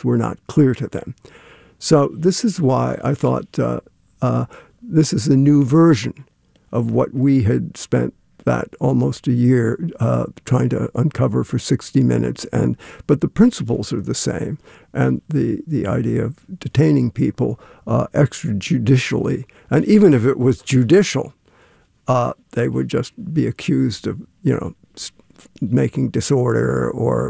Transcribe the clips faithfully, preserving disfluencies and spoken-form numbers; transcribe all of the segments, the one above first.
things were not clear to them. So this is why I thought uh, uh, this is a new version of what we had spent that almost a year uh, trying to uncover for sixty minutes. And but the principles are the same. And the, the idea of detaining people uh, extrajudicially, and even if it was judicial, uh, they would just be accused of, you know, making disorder or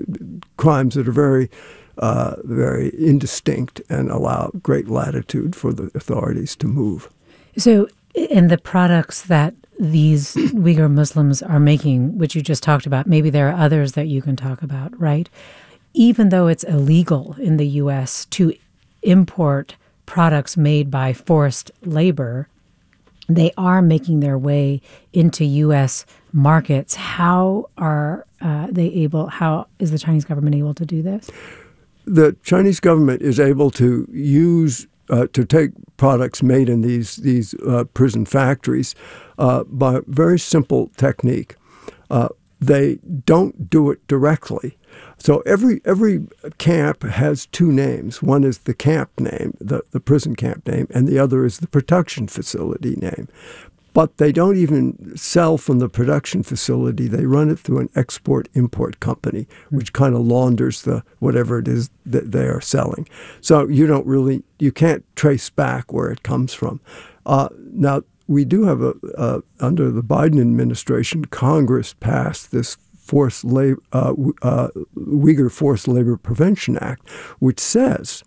crimes that are very, uh, very indistinct and allow great latitude for the authorities to move. So in the products that these Uyghur Muslims are making, which you just talked about, maybe there are others that you can talk about, right? Even though it's illegal in the U S to import products made by forced labor, they are making their way into U S markets. How are uh, they able, how is the Chinese government able to do this? The Chinese government is able to use Uh, to take products made in these these uh, prison factories uh, by a very simple technique. Uh, they don't do it directly. So every every camp has two names. One is the camp name, the, the prison camp name, and the other is the production facility name. But they don't even sell from the production facility. They run it through an export-import company, which kind of launders the whatever it is that they are selling. So you don't really, you can't trace back where it comes from. Uh, now, we do have a, uh, under the Biden administration, Congress passed this forced labor, uh, uh, Uyghur Forced Labor Prevention Act, which says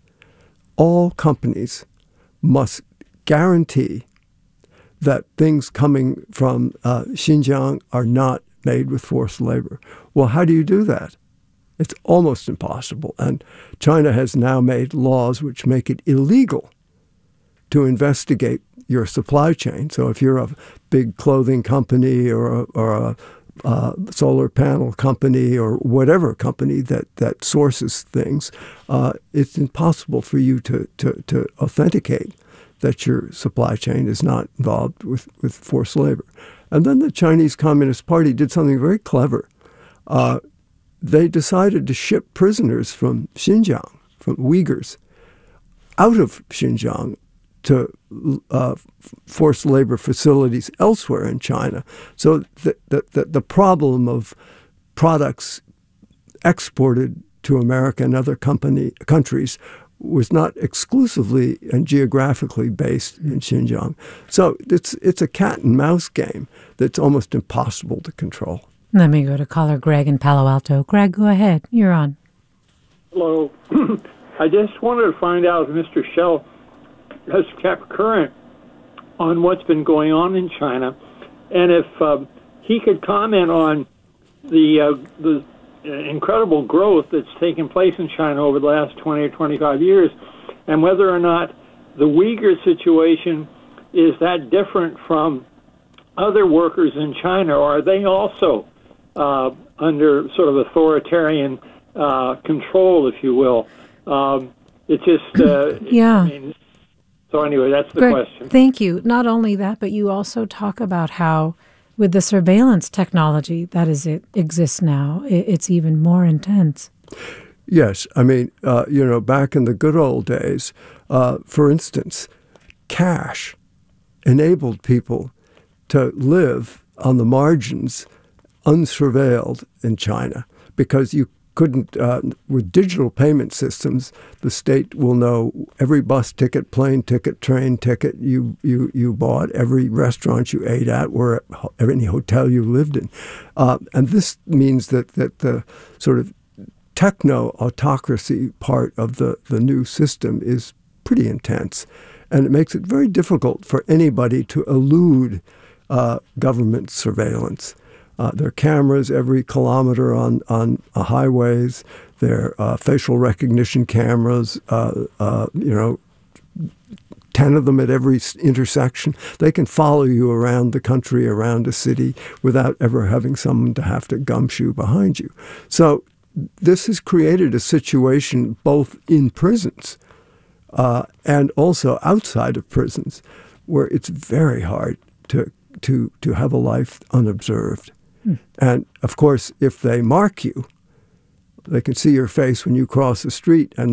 all companies must guarantee that things coming from uh, Xinjiang are not made with forced labor. Well, how do you do that? It's almost impossible. And China has now made laws which make it illegal to investigate your supply chain. So if you're a big clothing company or a, or a uh, solar panel company or whatever company that, that sources things, uh, it's impossible for you to, to, to authenticate that your supply chain is not involved with, with forced labor. And then the Chinese Communist Party did something very clever. Uh, they decided to ship prisoners from Xinjiang, from Uyghurs, out of Xinjiang to uh, forced labor facilities elsewhere in China. So the, the, the, the problem of products exported to America and other company, countries was not exclusively and geographically based in Xinjiang. So it's it's a cat and mouse game that's almost impossible to control. Let me go to caller Greg in Palo Alto. Greg, go ahead. You're on. Hello. I just wanted to find out if Mister Shell has kept current on what's been going on in China, and if um, he could comment on the uh, the incredible growth that's taken place in China over the last twenty or twenty-five years, and whether or not the Uyghur situation is that different from other workers in China, or are they also uh, under sort of authoritarian uh, control, if you will? Um, it's just, uh, yeah. I mean, so anyway, that's the Greg, question. Thank you. Not only that, but you also talk about how with the surveillance technology that is it exists now, it, it's even more intense. Yes. I mean, uh, you know, back in the good old days, uh, for instance, cash enabled people to live on the margins unsurveilled in China because you couldn't, uh, with digital payment systems, the state will know every bus ticket, plane ticket, train ticket you, you, you bought, every restaurant you ate at, where any hotel you lived in. Uh, and this means that, that the sort of techno-autocracy part of the, the new system is pretty intense. And it makes it very difficult for anybody to elude uh, government surveillance. Uh, there are cameras every kilometer on, on uh, highways. There are uh, facial recognition cameras, uh, uh, you know, ten of them at every intersection. They can follow you around the country, around a city, without ever having someone to have to gumshoe behind you. So this has created a situation both in prisons uh, and also outside of prisons where it's very hard to, to, to have a life unobserved. Hmm. And, of course, if they mark you, they can see your face when you cross the street, and